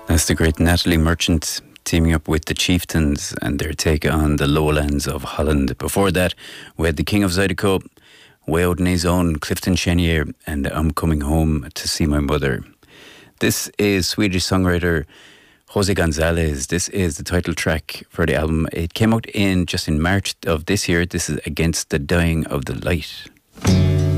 That's the great Natalie Merchant teaming up with the Chieftains and their take on the lowlands of Holland. Before that, we had the King of Zydeco, way out in his own, Clifton Chenier, and I'm Coming Home to See My Mother. This is Swedish songwriter Jose Gonzalez. This is the title track for the album. It came out just in March of this year. This is Against the Dying of the Light.